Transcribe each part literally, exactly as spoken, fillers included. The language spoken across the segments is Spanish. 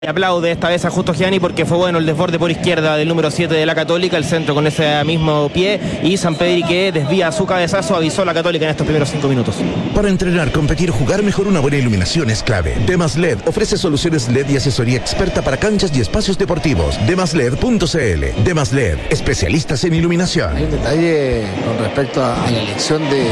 Aplaude esta vez a Justo Gianni porque fue bueno el desborde por izquierda del número siete de la Católica, el centro con ese mismo pie, y Sampedri, que desvía su cabezazo, avisó a la Católica en estos primeros cinco minutos. Para entrenar, competir, jugar mejor, una buena iluminación es clave. Demas L E D ofrece soluciones L E D y asesoría experta para canchas y espacios deportivos. demas led punto c l. Demas L E D, especialistas en iluminación. Hay un detalle con respecto a, a la elección de,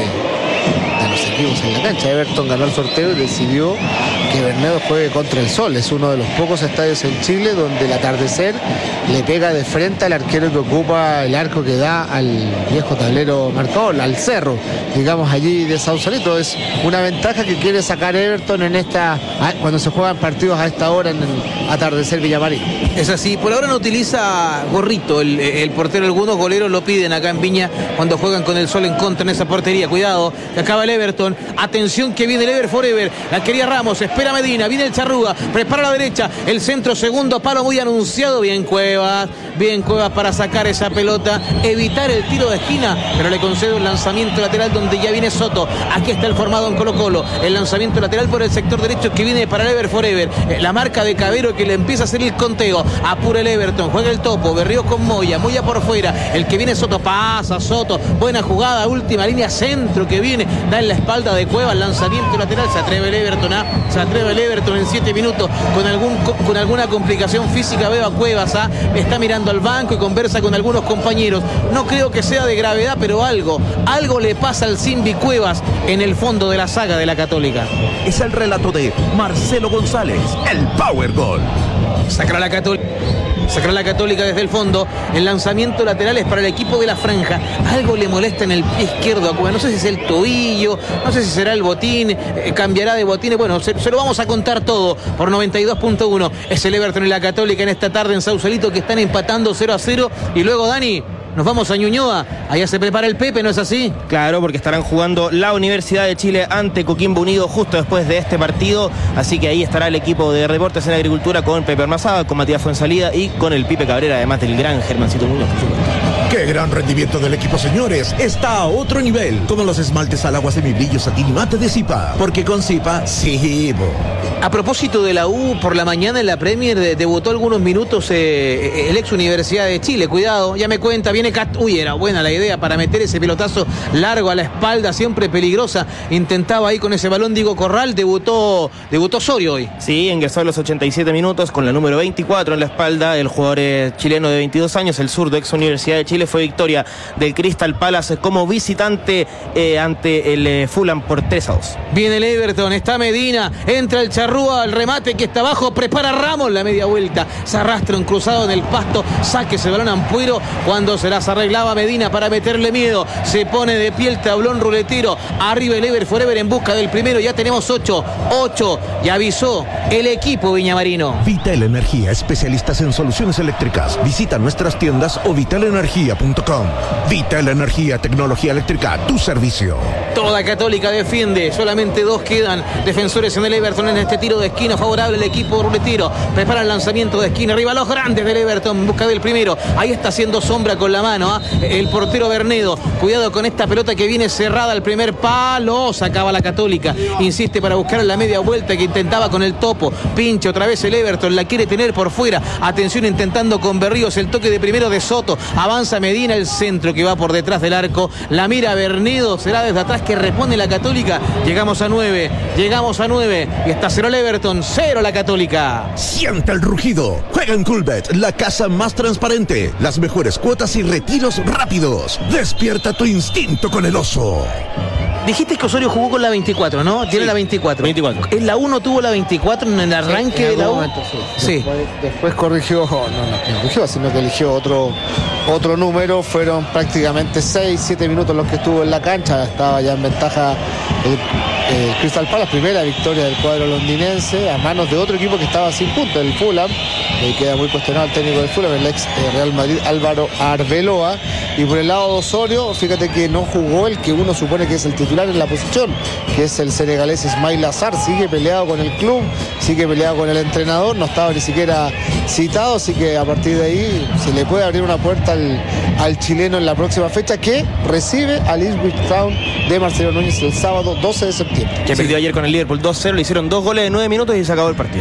de los equipos en la cancha. Everton ganó el sorteo y decidió que Bernedo juegue contra el sol. Es uno de los pocos estadios en Chile donde el atardecer le pega de frente al arquero que ocupa el arco que da al viejo tablero marcador, al cerro, digamos, allí de Sausalito. Es una ventaja que quiere sacar Everton en esta, cuando se juegan partidos a esta hora en el atardecer Villamarín. Es así, por ahora no utiliza gorrito el, el portero. Algunos goleros lo piden acá en Viña cuando juegan con el sol en contra en esa portería. Cuidado, que acaba el Everton. Atención que viene el Ever Forever. La quería Ramos, espera Medina, viene el Charrúa, prepara a la derecha, el centro, segundo palo muy anunciado. Bien Cuevas, bien Cuevas para sacar esa pelota, evitar el tiro de esquina, pero le concede un lanzamiento lateral donde ya viene Soto. Aquí está el formado en Colo Colo. El lanzamiento lateral por el sector derecho que viene para el Ever Forever. La marca de Cabero que le empieza a hacer el conteo. Apura el Everton, juega el topo, Berrío con Moya, Moya por fuera, el que viene Soto, pasa Soto, buena jugada, última línea, centro que viene, da en la espalda de Cuevas, lanzamiento lateral, se atreve el Everton, ¿ah? se atreve el Everton en siete minutos, con, algún, con alguna complicación física. Veo a Cuevas, ¿ah? está mirando al banco y conversa con algunos compañeros. No creo que sea de gravedad, pero algo, algo le pasa al Simbi Cuevas en el fondo de la saga de la Católica. Es el relato de Marcelo González, el Power Goal. Sacará la Católica. Sacará la Católica desde el fondo. El lanzamiento lateral es para el equipo de la franja. Algo le molesta en el pie izquierdo a Cueva. No sé si es el tobillo, no sé si será el botín, eh, cambiará de botín. Bueno, se, se lo vamos a contar todo por noventa y dos punto uno. Es el Everton y la Católica en esta tarde en Sausalito, que están empatando cero a cero. Y luego, Dani, nos vamos a Ñuñoa, allá se prepara el Pepe, ¿no es así? Claro, porque estarán jugando la Universidad de Chile ante Coquimbo Unido justo después de este partido, así que ahí estará el equipo de Deportes en Agricultura con Pepe Armazábal, con Matías Fuensalida y con el Pipe Cabrera, además del gran Germancito Muñoz, por supuesto. ¡Qué gran rendimiento del equipo, señores! Está a otro nivel, como los esmaltes al agua semibrillo satín y mate de Zipa, porque con Zipa, sí, bo. A propósito de la U, por la mañana en la Premier de, debutó algunos minutos eh, el ex Universidad de Chile. Cuidado, ya me cuenta, viene Cat. Uy, era buena la idea para meter ese pelotazo largo a la espalda, siempre peligrosa. Intentaba ahí con ese balón Diego Corral, debutó, debutó Osorio hoy. Sí, ingresó a los ochenta y siete minutos con la número veinticuatro en la espalda. El jugador eh, chileno de veintidós años, el zurdo ex Universidad de Chile, fue victoria del Crystal Palace como visitante eh, ante el eh, Fulham por tres a dos. Viene el Everton, está Medina, entra el Charrúa, el remate que está abajo, prepara Ramos la media vuelta, se arrastra un cruzado en el pasto, saque ese balón a Ampuero, cuando se las arreglaba Medina para meterle miedo, se pone de pie el tablón ruletero, arriba el Ever Forever en busca del primero, ya tenemos ocho, ocho, y avisó el equipo viñamarino. Vital Energía, especialistas en soluciones eléctricas. Visita nuestras tiendas o vital energía punto com. Vital Energía, tecnología eléctrica a tu servicio. Toda Católica defiende, solamente dos quedan defensores en el Everton en este tiro de esquina favorable al equipo ruletero. Prepara el lanzamiento de esquina, arriba los grandes del Everton en busca del primero. Ahí está haciendo sombra con la mano, ¿eh? el portero Bernedo. Cuidado con esta pelota que viene cerrada al primer palo. Sacaba la Católica, insiste para buscar la media vuelta que intentaba con el topo. Pinche otra vez el Everton, la quiere tener por fuera. Atención intentando con Berríos el toque de primero de Soto. Avanza Medina, el centro que va por detrás del arco. La mira Bernedo, será desde atrás que responde la Católica. Llegamos a nueve, llegamos a nueve y está cero el Everton, cero la Católica. Siente el rugido. Juega en Coolbet, la casa más transparente, las mejores cuotas y retiros rápidos. Despierta tu instinto con el oso. Dijiste que Osorio jugó con la veinticuatro, ¿no? Tiene sí, la veinticuatro. veinticuatro. ¿En la uno tuvo la veinticuatro en el arranque sí, en de la U? Momento, sí. Sí. Después, después corrigió, no, no, no corrigió, sino que eligió otro, otro número. Fueron prácticamente seis, siete minutos los que estuvo en la cancha. Estaba ya en ventaja el, el Crystal Palace. Primera victoria del cuadro londinense a manos de otro equipo que estaba sin puntos, el Fulham. Le queda muy cuestionado el técnico del Fulham, el ex Real Madrid, Álvaro Arbeloa. Y por el lado de Osorio, fíjate que no jugó el que uno supone que es el titular en la posición, que es el senegalés Ismail Azar. Sigue peleado con el club, sigue peleado con el entrenador, no estaba ni siquiera citado, así que a partir de ahí se le puede abrir una puerta al, al chileno en la próxima fecha, que recibe al Ipswich Town de Marcelo Núñez el sábado doce de septiembre. Que perdió ayer con el Liverpool dos cero, le hicieron dos goles de nueve minutos y se acabó el partido.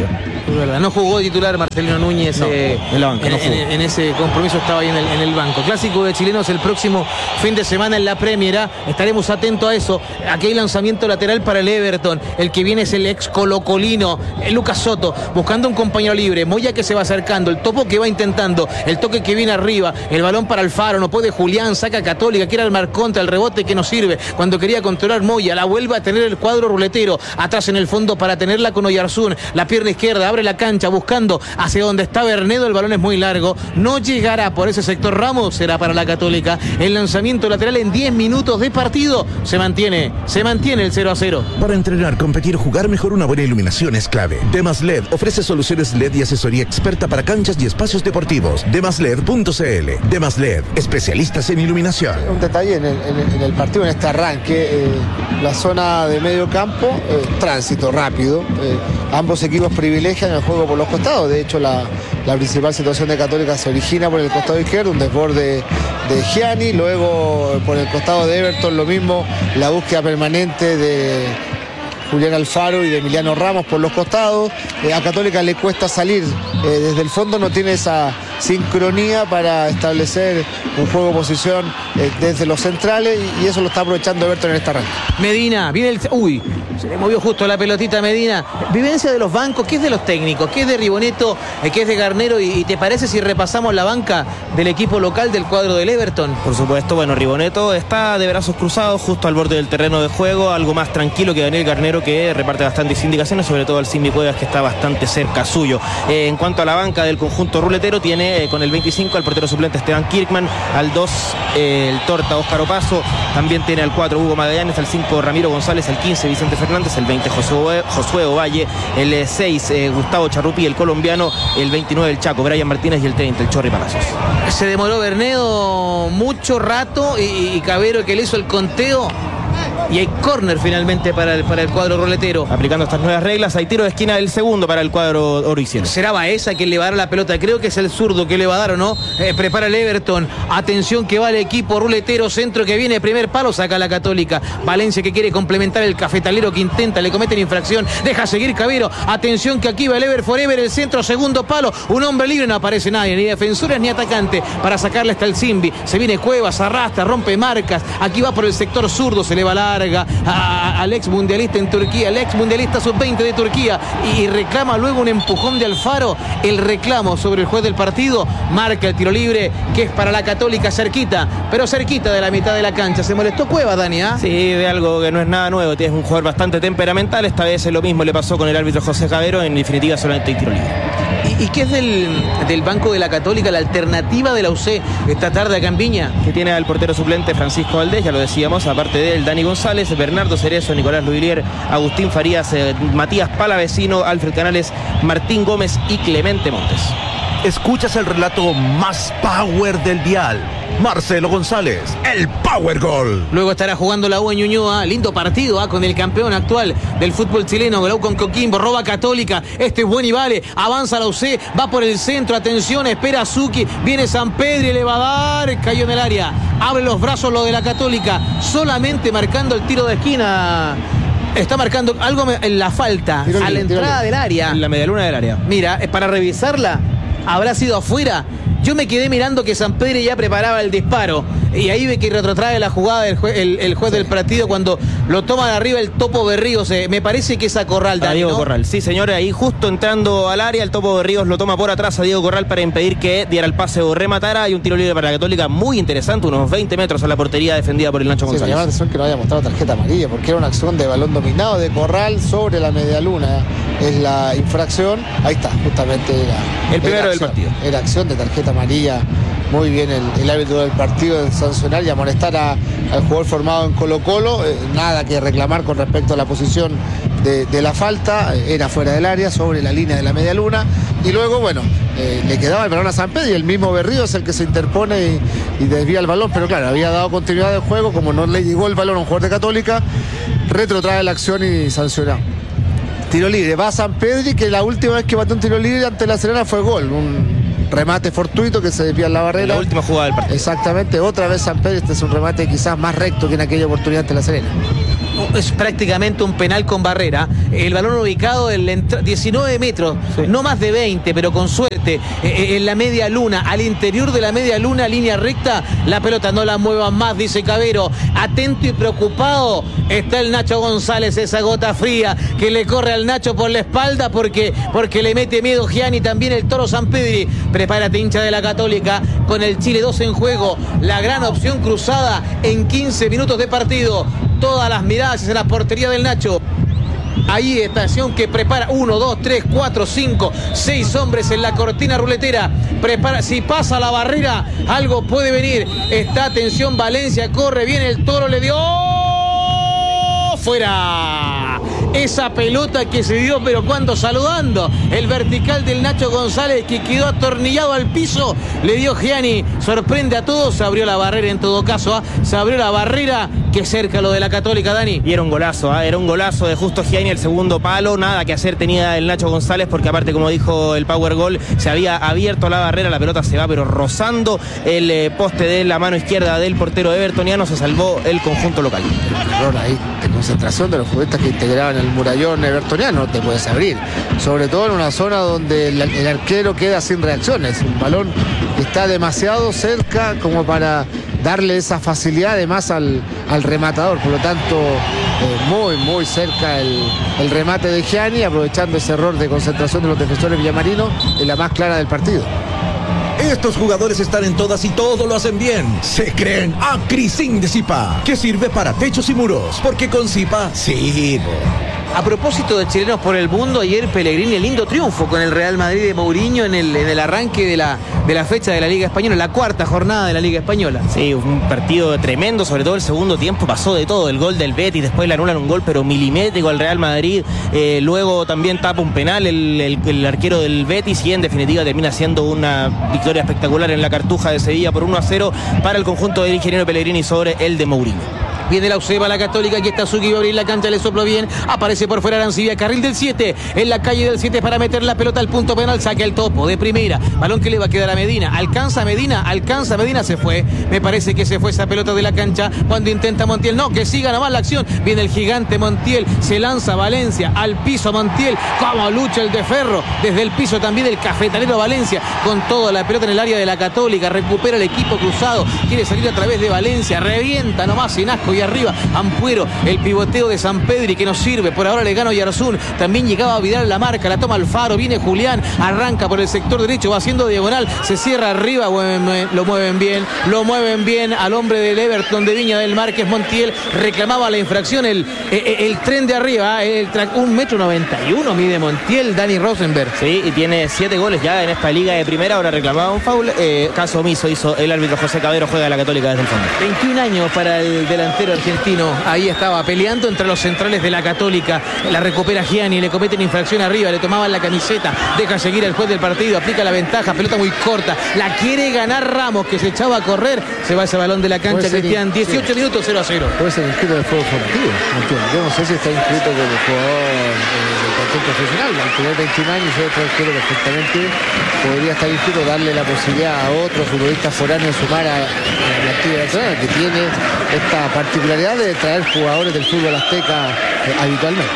No jugó de titular Marcelino Núñez. No, eh, en, la banca, en, no jugó. en, en ese compromiso estaba ahí en el, en el banco. Clásico de chilenos el próximo fin de semana en la Premier. Estaremos atentos a eso. Aquí hay lanzamiento lateral para el Everton. El que viene es el ex colocolino, el Lucas Soto, buscando un compañero libre. Moya que se va acercando, el topo que va intentando, el toque que viene arriba, el balón para Alfaro, no puede Julián, saca Católica, quiere armar contra, el rebote que no sirve. Cuando quería controlar Moya, la vuelve a tener el cuadro ruletero. Atrás en el fondo para tenerla con Oyarzún. La pierna izquierda, abre la cancha buscando hacia donde está Bernedo, el balón es muy largo, no llegará por ese sector Ramos, será para la Católica. El lanzamiento lateral en diez minutos de partido se mantiene, se mantiene el cero a cero. Para entrenar, competir, jugar mejor, una buena iluminación es clave. Demas L E D ofrece soluciones L E D y asesoría experta para canchas y espacios deportivos. demas led punto cl. Demas L E D, especialistas en iluminación. Un detalle en el, en el, en el partido, en este arranque, eh, la zona de medio campo, eh, tránsito rápido. Eh, ambos equipos privilegian el juego por los costados. De hecho, la, la principal situación de Católica se origina por el costado izquierdo, un desborde de Gianni, luego por el costado de Everton lo mismo, la búsqueda permanente de Julián Alfaro y de Emiliano Ramos por los costados. Eh, a Católica le cuesta salir eh, desde el fondo, no tiene esa sincronía para establecer un juego de posición eh, desde los centrales y, y eso lo está aprovechando Everton en esta arranque. Medina, viene el... Uy, se le movió justo la pelotita a Medina. Vivencia de los bancos, ¿qué es de los técnicos? ¿Qué es de Riboneto? Eh, ¿Qué es de Garnero? ¿Y, y te parece si repasamos la banca del equipo local del cuadro del Everton? Por supuesto, bueno, Riboneto está de brazos cruzados justo al borde del terreno de juego, algo más tranquilo que Daniel Garnero, que reparte bastantes indicaciones, sobre todo al Simbi Cuevas, que está bastante cerca suyo. Eh, en cuanto a la banca del conjunto ruletero, tiene eh, con el veinticinco al portero suplente Esteban Kirkman, al dos eh, el Torta Óscar Opaso, también tiene al cuatro Hugo Magallanes, al cinco Ramiro González, al quince Vicente Fernández, el veinte Josué, Josué Ovalle, el seis eh, Gustavo Charrupi, el colombiano, el veintinueve el Chaco Brian Martínez y el treinta el Chorri Palacios. Se demoró Bernedo mucho rato y, y Cabero que le hizo el conteo. Y hay córner finalmente para el, para el cuadro roletero. Aplicando estas nuevas reglas, hay tiro de esquina del segundo para el cuadro oriciano. ¿Será Baeza quien le va a dar la pelota? Creo que es el zurdo que le va a dar, ¿o no? Eh, prepara el Everton. Atención que va el equipo ruletero. Centro que viene, primer palo, saca la Católica. Valencia que quiere complementar, el cafetalero que intenta, le cometen infracción. Deja seguir Cabero. Atención que aquí va el Ever Forever, el centro, segundo palo. Un hombre libre, no aparece nadie, ni defensores ni atacante. Para sacarle hasta el Simbi. Se viene Cuevas, arrastra, rompe marcas. Aquí va por el sector zurdo, se le va larga a, a, al ex mundialista en Turquía, el ex mundialista sub veinte de Turquía, y, y reclama luego un empujón de Alfaro. El reclamo sobre el juez del partido, marca el tiro libre que es para la Católica, cerquita, pero cerquita de la mitad de la cancha. Se molestó Cueva, Dani, ¿ah? Sí, de algo que no es nada nuevo, es un jugador bastante temperamental. Esta vez lo mismo le pasó con el árbitro José Cabero, en definitiva solamente hay tiro libre. ¿Y, y qué es del, del banco de la Católica, la alternativa de la U C esta tarde acá en Viña? Que tiene al portero suplente Francisco Valdés, ya lo decíamos, aparte de él Dani González, Bernardo Cerezo, Nicolás Luilier, Agustín Farías, eh, Matías Palavecino, Alfred Canales, Martín Gómez y Clemente Montes. Escuchas el relato más power del dial. Marcelo González, el Power Gol. Luego estará jugando la U en Ñuñoa. Lindo partido ¿eh? con el campeón actual del fútbol chileno, Grau con Coquimbo. Roba Católica. Este es buen y vale. Avanza la U C. Va por el centro. Atención. Espera Zucchi. Viene San Pedro y le va a dar. Cayó en el área. Abre los brazos lo de la Católica. Solamente marcando el tiro de esquina. Está marcando algo en la falta. Tirole, a la entrada tirole. del área. En la medialuna del área. Mira, es para revisarla. Habrá sido afuera. Yo me quedé mirando que San Pedro ya preparaba el disparo. Y ahí ve que retrotrae la jugada del jue, el, el juez del partido cuando lo toma de arriba el Topo Berríos. Eh, me parece que es a Corral, Dani, A Diego ¿no? Corral, sí señores, ahí justo entrando al área, el Topo Berríos lo toma por atrás a Diego Corral para impedir que diera el pase o rematara. Hay un tiro libre para la Católica muy interesante, unos veinte metros a la portería defendida por el Nacho Sí, me llama la González. atención que no haya mostrado tarjeta amarilla, porque era una acción de balón dominado de Corral sobre la medialuna. Es la infracción. Ahí está, justamente era, El primero era del acción, partido. Era acción de tarjeta amarilla. Muy bien el, el árbitro del partido en sancionar y amonestar a, al jugador formado en Colo Colo. Eh, nada que reclamar con respecto a la posición de, de la falta. Eh, era fuera del área, sobre la línea de la medialuna. Y luego, bueno, eh, le quedaba el balón a San Pedro y el mismo Berrío es el que se interpone y, y desvía el balón. Pero claro, había dado continuidad del juego. Como no le llegó el balón a un jugador de Católica, retrotrae la acción y sanciona. Tiro libre, va San Pedro, que la última vez que batió un tiro libre ante la Serena fue gol. Un remate fortuito que se desvía en la barrera. La última jugada del partido. Exactamente, otra vez San Pedro. Este es un remate quizás más recto que en aquella oportunidad ante la Serena. es prácticamente un penal con barrera. El balón ubicado en diecinueve metros, sí. No más de veinte, pero con suerte, eh, en la media luna, al interior de la media luna, línea recta, la pelota no la muevan más, dice Cavero. Atento y preocupado está el Nacho González, esa gota fría que le corre al Nacho por la espalda porque, porque le mete miedo Gianni, también el Toro Sampedri. Prepárate, hincha de la Católica, con el Chile dos en juego, la gran opción cruzada en quince minutos de partido. Todas las miradas hacia la portería del Nacho. Ahí estación que prepara uno, dos, tres, cuatro, cinco, seis hombres en la cortina ruletera. Prepara, si pasa la barrera, algo puede venir. Está, atención, Valencia, corre bien el Toro, le dio fuera. Esa pelota que se dio, pero cuando saludando el vertical del Nacho González, que quedó atornillado al piso, le dio Gianni, sorprende a todos, se abrió la barrera en todo caso, ¿eh? Se abrió la barrera, que cerca lo de la Católica, Dani. Y era un golazo, ¿eh? Era un golazo de Justo Gianni, el segundo palo, nada que hacer tenía el Nacho González, porque aparte, como dijo el Power Goal, se había abierto la barrera, la pelota se va pero rozando el eh, poste de la mano izquierda del portero evertoniano, se salvó el conjunto local. El error ahí de concentración de los futbolistas que integraban el murallón evertoniano, no te puedes abrir, sobre todo en una zona donde el, el arquero queda sin reacciones, un balón que está demasiado cerca como para darle esa facilidad además al, al rematador, por lo tanto eh, muy muy cerca el, el remate de Gianni, aprovechando ese error de concentración de los defensores villamarinos en la más clara del partido. Estos jugadores están en todas y todo lo hacen bien. Se creen Acrisin de Zipa, que sirve para techos y muros, porque con Zipa sirve. A propósito de chilenos por el mundo, ayer Pellegrini, el lindo triunfo con el Real Madrid de Mourinho en el, en el arranque de la, de la fecha de la Liga Española, la cuarta jornada de la Liga Española. Sí, un partido tremendo, sobre todo el segundo tiempo pasó de todo, el gol del Betis, después le anulan un gol pero milimétrico al Real Madrid, eh, luego también tapa un penal el, el, el arquero del Betis y en definitiva termina siendo una victoria espectacular en la Cartuja de Sevilla por uno a cero para el conjunto del ingeniero Pellegrini sobre el de Mourinho. Viene la Uceba, la Católica, aquí está Suki, va a abrir la cancha, le sopló bien, aparece por fuera Arancibia, carril del siete, en la calle del siete para meter la pelota al punto penal, saque el topo de primera, balón que le va a quedar a Medina, alcanza Medina, alcanza Medina, se fue, me parece que se fue esa pelota de la cancha, cuando intenta Montiel, no, que siga nomás la acción, viene el gigante Montiel, se lanza Valencia, al piso Montiel, como lucha el de Ferro, desde el piso también el cafetalero Valencia, con toda la pelota en el área de la Católica, recupera el equipo cruzado, quiere salir a través de Valencia, revienta nomás sin asco y arriba Ampuero, el pivoteo de Sampedri que nos sirve, por ahora le gana Oyarzún, también llegaba a Vidal la marca, la toma Alfaro, viene Julián, arranca por el sector derecho, va haciendo diagonal, se cierra arriba, lo mueven bien, lo mueven bien al hombre del Everton de Viña del Mar, que es Montiel, reclamaba la infracción, el, el, el tren de arriba, el un metro noventa y uno mide Montiel, Dani Rosenberg. Sí, y tiene siete goles ya en esta liga de primera, ahora reclamaba un foul, eh, caso omiso hizo el árbitro José Cavero, juega a la Católica desde el fondo. veintiún años para el delantero argentino. Ahí estaba peleando entre los centrales de la Católica, la recupera Gianni, le cometen infracción arriba, le tomaban la camiseta, deja seguir al juez del partido, aplica la ventaja, pelota muy corta, la quiere ganar Ramos, que se echaba a correr, se va ese balón de la cancha, Cristian, dieciocho sí. minutos, cero a cero. Puede ser inscrito del juego formativo, no entiendo, yo no sé si está inscrito como jugador eh, del plantel profesional, al tener veintiún años, yo creo que perfectamente podría estar inscrito, darle la posibilidad a otros futbolistas foráneos sumar a, a la actividad nacional, que tiene esta particularidad de traer jugadores del fútbol azteca eh, habitualmente.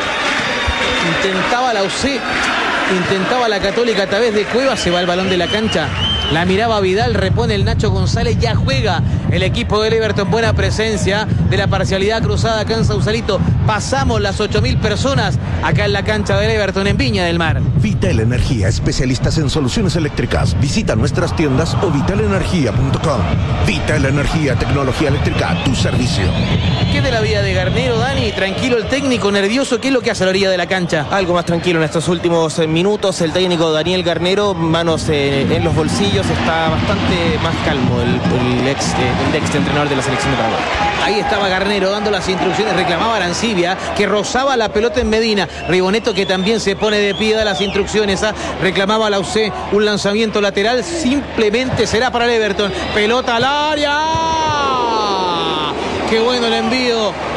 Intentaba la U C, intentaba la Católica a través de Cuevas, se va el balón de la cancha, la miraba Vidal, repone el Nacho González, ya juega el equipo del Everton, buena presencia de la parcialidad cruzada acá en Sausalito, pasamos las ocho mil personas acá en la cancha del Everton en Viña del Mar. Vital Energía, especialistas en soluciones eléctricas, visita nuestras tiendas o vital energía punto com. Vital Energía, tecnología eléctrica a tu servicio. ¿Qué de la vida de Garnero, Dani? Tranquilo el técnico, nervioso, ¿qué es lo que hace a la orilla de la cancha? Algo más tranquilo en estos últimos eh, minutos, el técnico Daniel Garnero, manos eh, en los bolsillos, está bastante más calmo el, el, ex, eh, el ex entrenador de la selección de Paraguay. Ahí estaba Garnero dando las instrucciones, reclamaba Arancibia, que rozaba la pelota en Medina, Riboneto que también se pone de pie, da las instrucciones, ¿ah? Reclamaba a la U C un lanzamiento lateral, simplemente será para el Everton, pelota al área, qué bueno el envío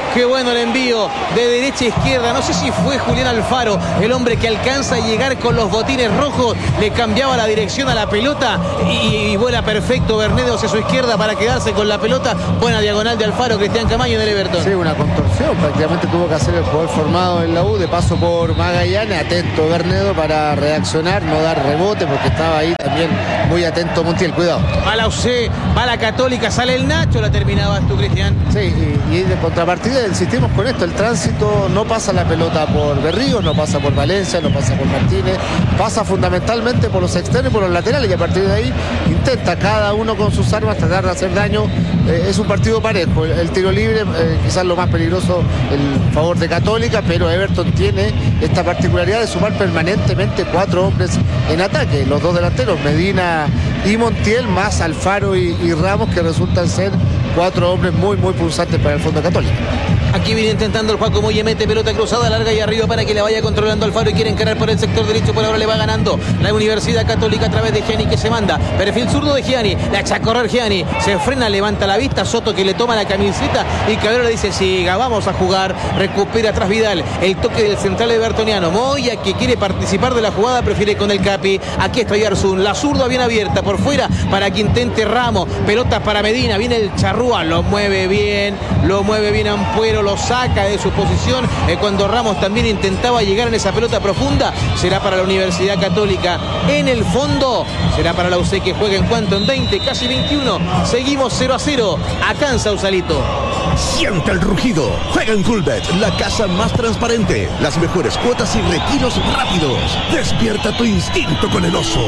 Qué bueno el envío de derecha a izquierda. No sé si fue Julián Alfaro, el hombre que alcanza a llegar con los botines rojos. Le cambiaba la dirección a la pelota y, y vuela perfecto Bernedo hacia su izquierda para quedarse con la pelota. Buena diagonal de Alfaro, Cristian Camaño del Everton. Sí, una contorsión. Prácticamente tuvo que hacer el jugador formado en la U. De paso por Magallanes. Atento Bernedo para reaccionar, no dar rebote porque estaba ahí también muy atento Montiel. Cuidado. Va la U C, va la Católica, sale el Nacho. La terminabas tú, Cristian. Sí, y, y de contrapartida insistimos con esto. El tránsito no pasa la pelota por Berríos, no pasa por Valencia, no pasa por Martínez. Pasa fundamentalmente por los externos y por los laterales. Y a partir de ahí intenta cada uno con sus armas tratar de hacer daño. Eh, es un partido parejo. El, el tiro libre, eh, quizás lo más peligroso, el favor de Católica, pero Everton tiene esta particularidad de sumar permanentemente cuatro hombres en ataque. Los dos delanteros, Medina y Montiel, más Alfaro y, y Ramos, que resultan ser cuatro hombres muy, muy pulsantes para el Fondo Católico. Aquí viene intentando el Juaco Moya, mete pelota cruzada, larga y arriba para que la vaya controlando Alfaro y quiere encarar por el sector derecho. Por ahora le va ganando la Universidad Católica a través de Gianni, que se manda. Perfil zurdo de Gianni, la echa a correr Gianni, se frena, levanta la vista. Soto, que le toma la camiseta y Cabrera le dice: siga, vamos a jugar. Recupera atrás Vidal, el toque del central evertoniano. Moya, que quiere participar de la jugada, prefiere con el Capi. Aquí está Yarzún, la zurda bien abierta por fuera para que intente Ramos. Pelota para Medina, viene el Charrúa, lo mueve bien, lo mueve bien Ampuero, lo saca de su posición. Eh, cuando Ramos también intentaba llegar en esa pelota profunda, será para la Universidad Católica. En el fondo será para la U C, que juega en cuanto en veinte, casi veintiuno. Seguimos cero a cero acá en Sausalito. Siente el rugido. Juega en Coolbet, la casa más transparente. Las mejores cuotas y retiros rápidos. Despierta tu instinto con el oso.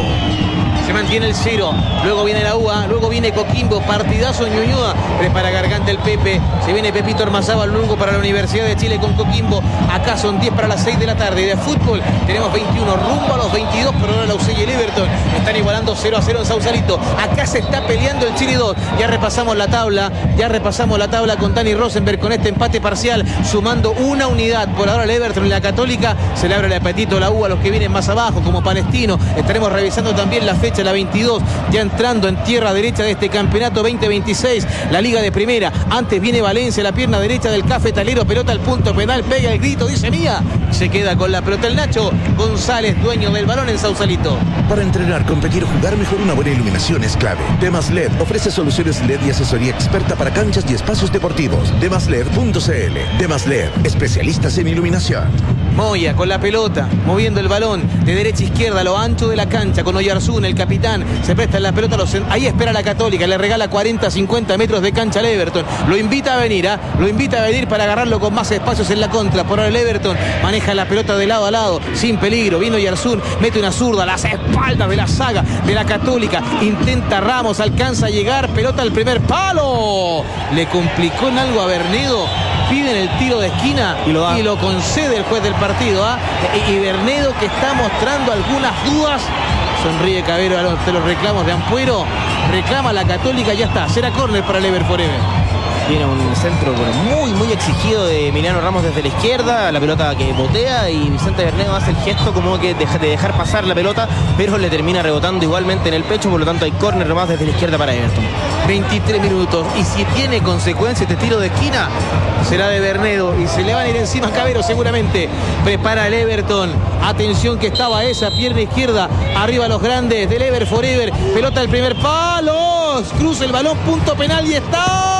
Se mantiene el cero, luego viene la U A, luego viene Coquimbo, partidazo en Ñuñoa, prepara Garganta el Pepe, se viene Pepito Ormazábal luego para la Universidad de Chile con Coquimbo. Acá son diez para las seis de la tarde. De fútbol tenemos veintiuno, rumbo a los veintidós, pero ahora la U C y el Everton están igualando cero a cero en Sausalito. Acá se está peleando el Chile dos. Ya repasamos la tabla, ya repasamos la tabla con Dani Rosenberg con este empate parcial, sumando una unidad. Por ahora el Everton y la Católica, se le abre el apetito a la U a los que vienen más abajo, como Palestino. Estaremos revisando también la fecha, la veintidós, ya entrando en tierra derecha de este campeonato veinte veintiséis, la Liga de Primera. Antes viene Valencia, la pierna derecha del Cafetalero, pelota al punto penal, pega el grito, dice mía, se queda con la pelota el Nacho González, dueño del balón en Sausalito. Para entrenar, competir, jugar mejor, una buena iluminación es clave. Demas L E D ofrece soluciones L E D y asesoría experta para canchas y espacios deportivos. demas led punto c l. Demas L E D, especialistas en iluminación. Moya con la pelota, moviendo el balón de derecha a izquierda, a lo ancho de la cancha, con Oyarzún, el capitán, se presta en la pelota, los, ahí espera la Católica, le regala cuarenta cincuenta metros de cancha al Everton, lo invita a venir, ¿eh? lo invita a venir para agarrarlo con más espacios en la contra. Por ahora el Everton maneja la pelota de lado a lado, sin peligro, viene Oyarzún, mete una zurda a las espaldas de la saga de la Católica, intenta Ramos, alcanza a llegar, pelota al primer palo, le complicó en algo a Bernedo, piden el tiro de esquina y lo, y lo concede el juez del partido, ¿eh? y, y Bernedo, que está mostrando algunas dudas, sonríe Cabero ante los reclamos de Ampuero, reclama la Católica, ya está, será córner para el Ever Forever. Viene un centro muy, muy exigido de Emiliano Ramos desde la izquierda, la pelota que botea y Vicente Bernedo hace el gesto como que de dejar pasar la pelota, pero le termina rebotando igualmente en el pecho, por lo tanto hay córner nomás desde la izquierda para Everton. veintitrés minutos, y si tiene consecuencias este tiro de esquina, será de Bernedo y se le van a ir encima a Cabero seguramente. Prepara el Everton, atención que estaba esa pierna izquierda, arriba los grandes del Ever Forever, pelota del primer palo, cruza el balón, punto penal y está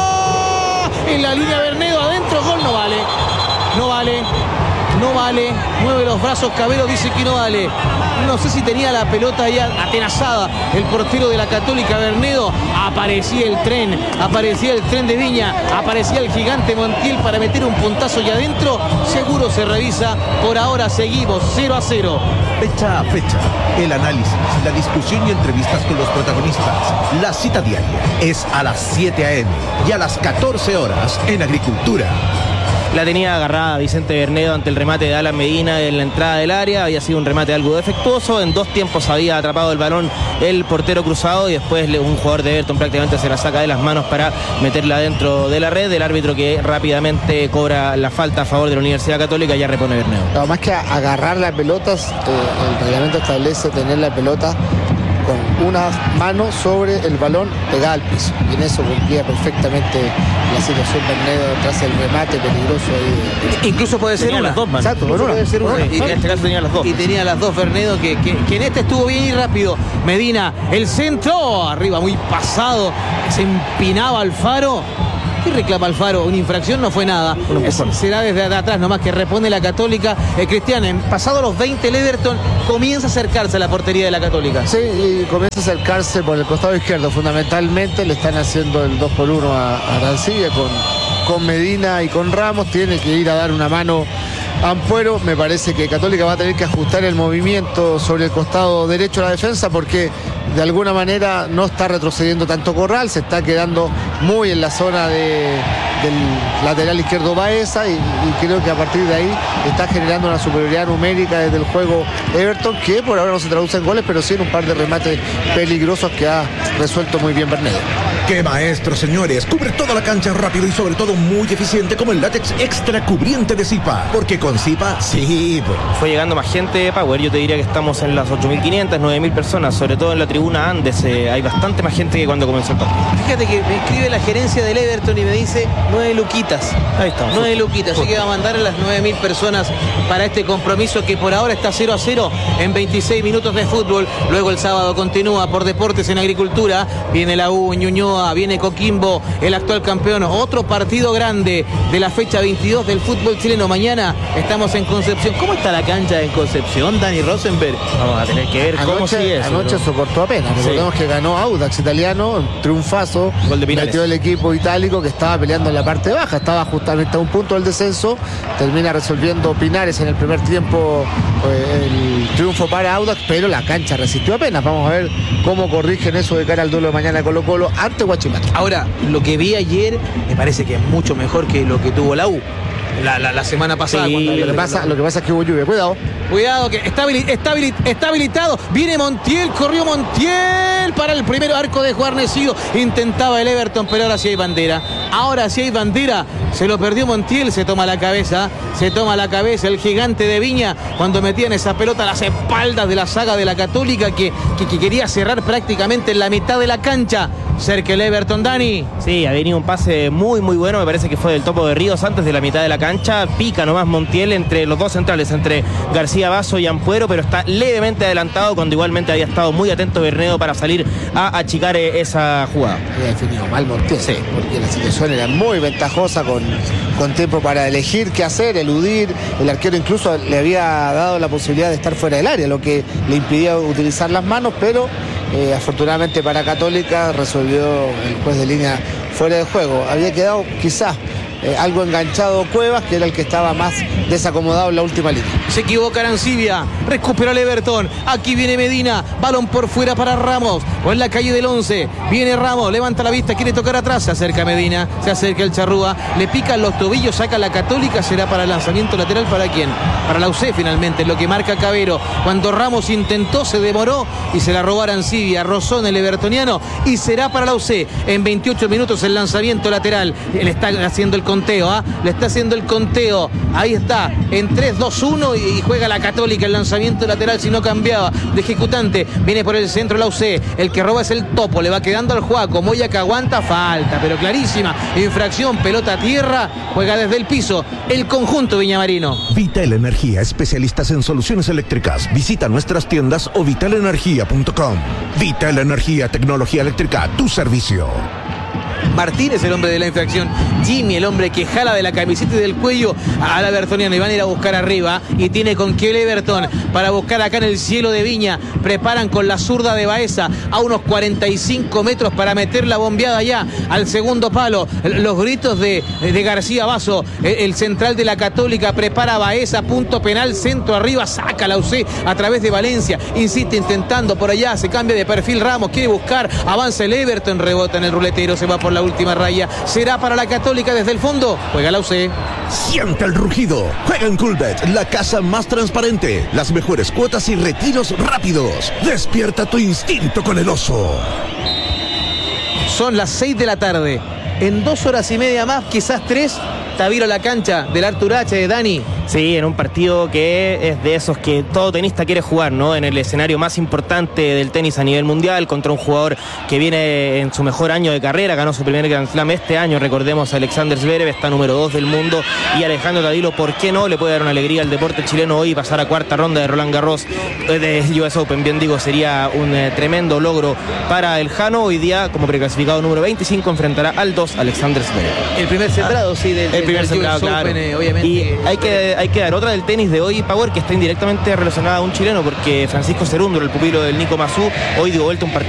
en la línea Bernedo, adentro, gol, no vale, no vale, no vale, mueve los brazos Cabero, dice que no vale. No sé si tenía la pelota ya atenazada el portero de la Católica Bernedo, aparecía el tren, aparecía el tren de Viña, aparecía el gigante Montiel para meter un puntazo y adentro, seguro se revisa. Por ahora seguimos cero a cero. Fecha a fecha, el análisis, la discusión y entrevistas con los protagonistas. La cita diaria es a las siete a eme y a las catorce horas en Agricultura. La tenía agarrada Vicente Bernedo ante el remate de Alan Medina en la entrada del área. Había sido un remate algo defectuoso. En dos tiempos había atrapado el balón el portero cruzado y después un jugador de Everton prácticamente se la saca de las manos para meterla dentro de la red. El árbitro, que rápidamente cobra la falta a favor de la Universidad Católica, ya repone Bernedo. Nada más que agarrar las pelotas, eh, el reglamento establece tener la pelota con una mano sobre el balón pegada al piso. Y en eso cumplía perfectamente la situación Bernedo tras el remate peligroso ahí. Incluso puede ser Tenía una. las dos manos. Exacto, Incluso con una. puede ser una. Con una. Y, En este caso tenía las dos. y tenía las dos Bernedo que, que, que en este estuvo bien y rápido. Medina, el centro, arriba muy pasado, se empinaba Alfaro. ¿Qué reclama Alfaro? Una infracción, no fue nada. Es, será desde atrás nomás que responde la Católica. Eh, Cristian, en pasado los veinte, el Everton comienza a acercarse a la portería de la Católica. Sí, y comienza a acercarse por el costado izquierdo. Fundamentalmente le están haciendo el dos por uno a, a Arancibia con, con Medina y con Ramos. Tiene que ir a dar una mano a Ampuero. Me parece que Católica va a tener que ajustar el movimiento sobre el costado derecho de la defensa porque de alguna manera no está retrocediendo tanto Corral, se está quedando muy en la zona de, del lateral izquierdo Baeza y, y creo que a partir de ahí está generando una superioridad numérica desde el juego Everton, que por ahora no se traduce en goles, pero sí en un par de remates peligrosos que ha resuelto muy bien Bernedo. ¡Qué maestro, señores! Cubre toda la cancha rápido y sobre todo muy eficiente como el látex extra cubriente de Zipa. Porque con Zipa, sí. Fue llegando más gente, Power. Yo te diría que estamos en las ocho mil quinientas, nueve mil personas, sobre todo en la tribuna Andes. Eh, hay bastante más gente que cuando comenzó el partido. Fíjate que me escribe la gerencia del Everton y me dice nueve luquitas. Ahí está. Nueve luquitas. Así que va a mandar a las nueve mil personas para este compromiso que por ahora está cero a cero en veintiséis minutos de fútbol. Luego el sábado continúa por Deportes en Agricultura. Viene la U en Ñuñoa. Viene Coquimbo, el actual campeón. Otro partido grande de la fecha veintidós del fútbol chileno. Mañana estamos en Concepción. ¿Cómo está la cancha en Concepción, Dani Rosenberg? Vamos a tener que ver cómo Anoche, sigue eso. anoche ¿no? soportó apenas. Sí. Recordemos que ganó Audax italiano, un triunfazo. Gol de Pinares. Metió el equipo itálico que estaba peleando en la parte baja, estaba justamente a un punto del descenso. Termina resolviendo Pinares en el primer tiempo eh, el triunfo para Audax, pero la cancha resistió apenas. Vamos a ver cómo corrigen eso de cara al duelo de mañana de Colo Colo ante Huachipato. Ahora, lo que vi ayer me parece que es mucho mejor que lo que tuvo la U la, la, la semana pasada. Sí, cuando Lo que, pasa, lo que pasa es que hubo lluvia, cuidado. Cuidado que está, habili- está, habili- está habilitado. Viene Montiel, corrió Montiel para el primer arco de Guarnecido. Intentaba el Everton, pero ahora sí hay bandera. Ahora sí hay bandera. Se lo perdió Montiel, se toma la cabeza. Se toma la cabeza el gigante de Viña cuando metían esa pelota a las espaldas de la saga de la Católica que, que, que quería cerrar prácticamente en la mitad de la cancha. Cerca el Everton, Dani. Sí, ha venido un pase muy muy bueno, me parece que fue del Topo de Ríos antes de la mitad de la cancha. Pica nomás Montiel entre los dos centrales, entre García Basso y Ampuero, pero está levemente adelantado cuando igualmente había estado muy atento Bernedo para salir a achicar eh, esa jugada. Había definido mal Montiel, Sí. porque la situación era muy ventajosa con, con tiempo para elegir qué hacer, eludir. El arquero incluso le había dado la posibilidad de estar fuera del área, lo que le impidía utilizar las manos, pero eh, afortunadamente para Católica resolvió el juez de línea fuera de juego. Había quedado quizás eh, algo enganchado Cuevas, que era el que estaba más desacomodado en la última línea. Se equivoca Arancibia, recupera el Everton, aquí viene Medina, balón por fuera para Ramos, o en la calle del once, viene Ramos, levanta la vista, quiere tocar atrás, se acerca Medina, se acerca el Charrúa, le pican los tobillos, saca la Católica, será para el lanzamiento lateral, ¿para quién? Para la U C finalmente, lo que marca Cabero, cuando Ramos intentó, se demoró y se la robó Arancibia, rozó en el evertoniano y será para la U C, en veintiocho minutos el lanzamiento lateral, le está haciendo el conteo, ¿ah? Le está haciendo el conteo, ahí está, en tres, dos, uno y juega la Católica el lanzamiento lateral si no cambiaba de ejecutante, viene por el centro la U C, el que roba es el Topo, le va quedando al Juaco, Moya que aguanta, falta, pero clarísima, infracción, pelota a tierra, juega desde el piso, el conjunto viñamarino. Vital Energía, especialistas en soluciones eléctricas. Visita nuestras tiendas o vital energía punto com. Vital Energía, tecnología eléctrica a tu servicio. Martínez, el hombre de la infracción. Jimmy, el hombre que jala de la camiseta y del cuello a la Evertoniana. Y van a ir a buscar arriba. Y tiene con que el Everton para buscar acá en el cielo de Viña. Preparan con la zurda de Baeza a unos cuarenta y cinco metros para meter la bombeada ya al segundo palo. Los gritos de, de García Basso, el central de la Católica. Prepara a Baeza, punto penal, centro arriba. Saca la U C a través de Valencia. Insiste intentando por allá. Se cambia de perfil Ramos. Quiere buscar. Avanza el Everton. Rebota en el ruletero. Se va por la última raya, será para la Católica desde el fondo, juega la U C. Siente el rugido, juega en Coolbet, la casa más transparente, las mejores cuotas y retiros rápidos. Despierta tu instinto con el oso. Son las seis de la tarde, en dos horas y media más, quizás tres, Taviro a la cancha del Arturache de Dani. Sí, en un partido que es de esos que todo tenista quiere jugar, ¿no? En el escenario más importante del tenis a nivel mundial, contra un jugador que viene en su mejor año de carrera, ganó su primer Grand Slam este año, recordemos a Alexander Zverev, está número dos del mundo, y Alejandro Tadilo, ¿por qué no? Le puede dar una alegría al deporte chileno hoy, pasar a cuarta ronda de Roland Garros, de U S Open, bien digo, sería un eh, tremendo logro para el Jano. Hoy día, como preclasificado número veinticinco, enfrentará al dos Alexander Zverev. El primer sembrado, sí, del, El primer del sembrado, U S claro. Open, eh, obviamente. Y hay que, hay que dar otra del tenis de hoy, Power, que está indirectamente relacionada a un chileno, porque Francisco Cerúndolo, el pupilo del Nico Mazú, hoy dio vuelta un partido